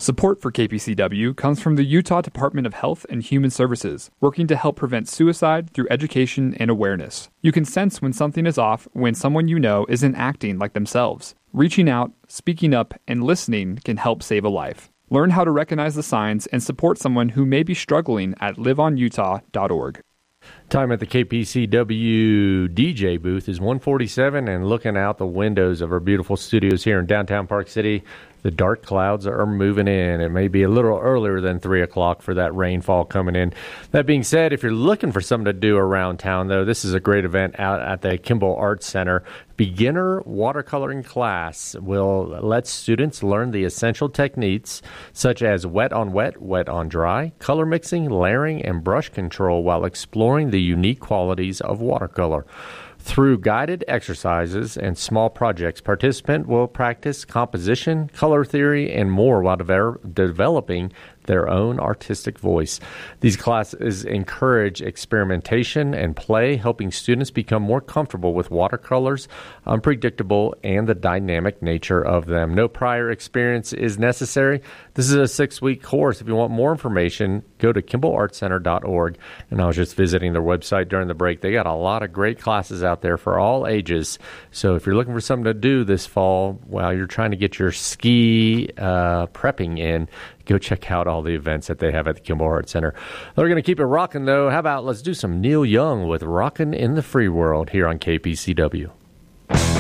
Support for KPCW comes from the Utah Department of Health and Human Services, working to help prevent suicide through education and awareness. You can sense when something is off when someone you know isn't acting like themselves. Reaching out, speaking up, and listening can help save a life. Learn how to recognize the signs and support someone who may be struggling at liveonutah.org. Time at the KPCW DJ booth is 1:47, and looking out the windows of our beautiful studios here in downtown Park City, the dark clouds are moving in. It may be a little earlier than 3 o'clock for that rainfall coming in. That being said, if you're looking for something to do around town, though, this is a great event out at the Kimball Arts Center. Beginner watercoloring class will let students learn the essential techniques such as wet on wet, wet on dry, color mixing, layering, and brush control while exploring the unique qualities of watercolor. Through guided exercises and small projects, participants will practice composition, color theory, and more while developing their own artistic voice. These classes encourage experimentation and play, helping students become more comfortable with watercolors, unpredictable, and the dynamic nature of them. No prior experience is necessary. This is a 6-week course. If you want more information, go to KimballArtCenter.org. And I was just visiting their website during the break. They got a lot of great classes out there for all ages. So if you're looking for something to do this fall while you're trying to get your ski prepping in, go check out all the events that they have at the Kimball Arts Center. They're going to keep it rocking, though. How about let's do some Neil Young with Rockin' in the Free World here on KPCW.